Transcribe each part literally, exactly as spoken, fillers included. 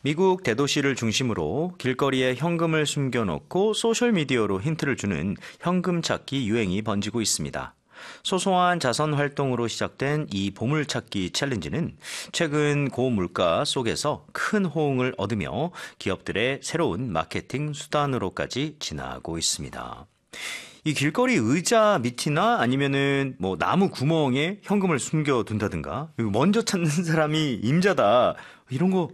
미국 대도시를 중심으로 길거리에 현금을 숨겨놓고 소셜미디어로 힌트를 주는 현금 찾기 유행이 번지고 있습니다. 소소한 자선 활동으로 시작된 이 보물찾기 챌린지는 최근 고물가 속에서 큰 호응을 얻으며 기업들의 새로운 마케팅 수단으로까지 진화하고 있습니다. 이 길거리 의자 밑이나 아니면은 뭐 나무 구멍에 현금을 숨겨둔다든가 먼저 찾는 사람이 임자다 이런 거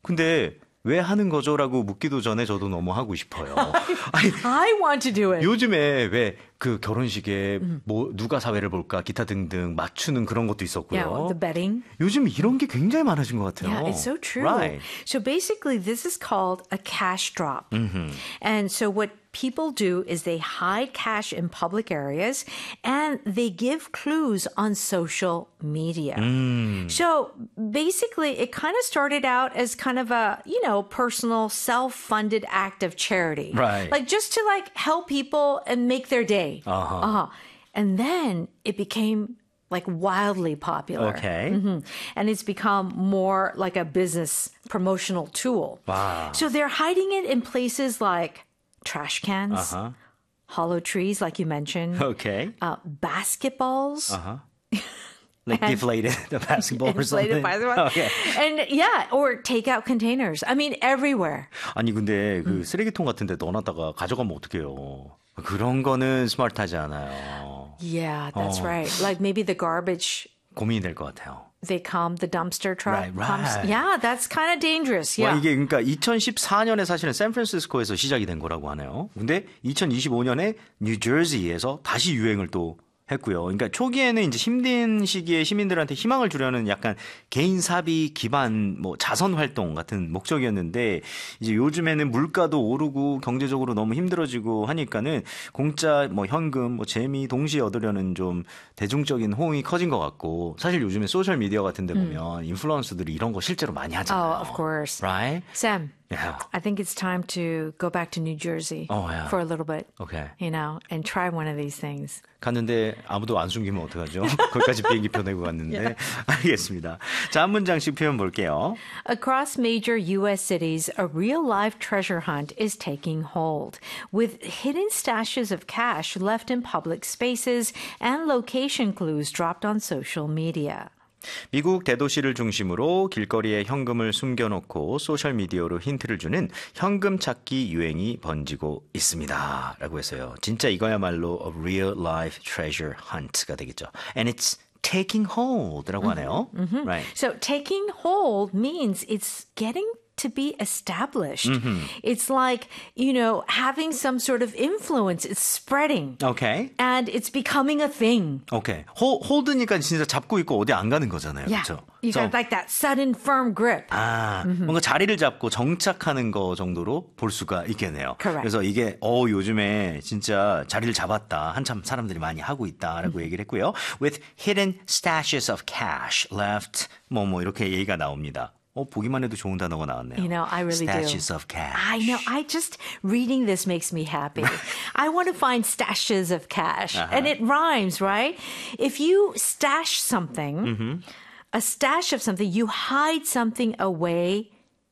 근데 왜 하는 거죠?라고 묻기도 전에 저도 너무 하고 싶어요. 아니, I want to do it. 요즘에 왜 그 결혼식에 음. 뭐 누가 사회를 볼까 기타 등등 맞추는 그런 것도 있었고요. Yeah, the betting. 요즘 이런 게 굉장히 많아진 것 같아요. Yeah, it's so true. Right. So basically, this is called a cash drop. Mm-hmm. And so what people do is they hide cash in public areas and they give clues on social media. Mm. So basically, it kind of started out as kind of a, you know, personal self-funded act of charity. Right. Like just to like help people and make their day. Uh-huh. Uh-huh. And then it became like wildly popular. Okay. Mm-hmm. And it's become more like a business promotional tool. Wow. So they're hiding it in places like trash cans, uh-huh. hollow trees, like you mentioned. Okay. Uh, basketballs. Uh-huh. Like deflated the basketball or something. Inflated basketball. Okay. And yeah, or takeout containers. I mean, everywhere. 아니 근데 그 쓰레기통 같은 데 넣어놨다가 가져가면 어떡해요. 그런 거는 스마트하지 않아요. Yeah, that's 어. right. Like maybe the garbage. 고민이 될 것 같아요. They come, the dumpster truck Right, right. comes. Yeah, that's kind of dangerous. 와, Yeah. 이게 그러니까 이천십사 년에 사실은 샌프란시스코에서 시작이 된 거라고 하네요. 근데 이천이십오 년에 뉴저지에서 다시 유행을 또 했고요. 그러니까 초기에는 이제 힘든 시기에 시민들한테 희망을 주려는 약간 개인 사비 기반 뭐 자선 활동 같은 목적이었는데 이제 요즘에는 물가도 오르고 경제적으로 너무 힘들어지고 하니까는 공짜 뭐 현금 뭐 재미 동시에 얻으려는 좀 대중적인 호응이 커진 것 같고 사실 요즘에 소셜 미디어 같은 데 보면 음. 인플루언서들이 이런 거 실제로 많이 하잖아요. Oh, of course. Right? Sam. Yeah. I think it's time to go back to New Jersey oh, yeah. for a little bit. Okay. You know, and try one of these things. 갔는데 아무도 안 숨기면 어떡하죠? 거기까지 비행기표 내고 갔는데. Yeah. 알겠습니다. 자, 한 문장씩 표현 볼게요. Across major U S cities, a real-life treasure hunt is taking hold, with hidden stashes of cash left in public spaces and location clues dropped on social media. 미국 대도시를 중심으로 길거리에 현금을 숨겨놓고 소셜미디어로 힌트를 주는 현금 찾기 유행이 번지고 있습니다. 라고 했어요. 진짜 이거야말로 a real life treasure hunt가 되겠죠. And it's taking hold라고 하네요. Mm-hmm. Right. So taking hold means it's getting to be established. Mm-hmm. It's like, you know, having some sort of influence. It's spreading. Okay. And it's becoming a thing. Okay. 호, 홀드니까 진짜 잡고 있고 어디 안 가는 거잖아요. Yeah. 그렇죠? You got like that sudden firm grip. 아, mm-hmm. 뭔가 자리를 잡고 정착하는 거 정도로 볼 수가 있겠네요. Correct. 그래서 이게 어 요즘에 진짜 자리를 잡았다. 한참 사람들이 많이 하고 있다라고 mm-hmm. 얘기를 했고요. With hidden stashes of cash left 뭐 뭐 이렇게 얘기가 나옵니다. 어, 보기만 해도 좋은 단어가 나왔네요. You know, I really stashes do. of cash. I know. I just, reading this makes me happy. I want to find stashes of cash. Uh-huh. And it rhymes, right? If you stash something, mm-hmm. a stash of something, you hide something away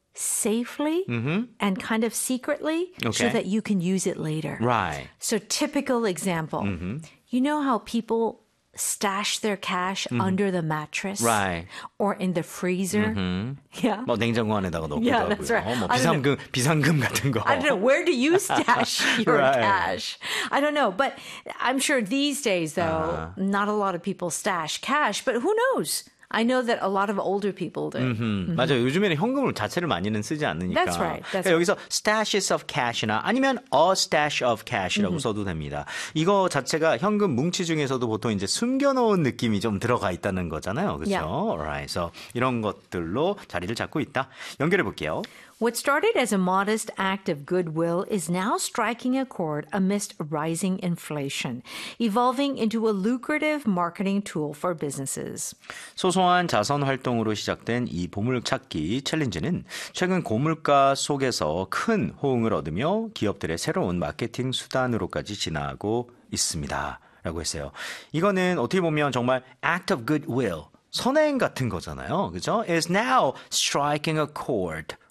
safely mm-hmm. and kind of secretly okay. so that you can use it later. Right. So typical example. Mm-hmm. You know how people stash their cash mm-hmm. under the mattress, right. or in the freezer. Mm-hmm. Yeah, 뭐 냉장고 안에다가 넣기도 yeah, 하고요. that's right. 뭐 비상금 비상금 같은 거. I don't know, where do you stash your right. cash? I don't know, but I'm sure these days though, uh-huh. not a lot of people stash cash. But who knows? I know that a lot of older people do. Mm-hmm. Mm-hmm. 맞아요. 요즘에는 현금을 자체를 많이는 쓰지 않으니까. That's right. That's 그러니까 여기서 stashes of cash나 아니면 a stash of cash라고 mm-hmm. 써도 됩니다. 이거 자체가 현금 뭉치 중에서도 보통 이제 숨겨놓은 느낌이 좀 들어가 있다는 거잖아요. 그렇죠? Yeah. Alright. So 이런 것들로 자리를 잡고 있다. 연결해 볼게요. What started as a modest act of goodwill is now striking a chord amidst rising inflation, evolving into a lucrative marketing tool for businesses. 소소한 자선 활동으로 시작된 이 보물찾기 챌린지는 최근 고물가 속에서 큰 호응을 얻으며 기업들의 새로운 마케팅 수단으로까지 진화하고 있습니다. 라고 했어요. 이거는 어떻게 보면 정말 act of goodwill, 선행 같은 거잖아요. 그죠? Is now striking a chord.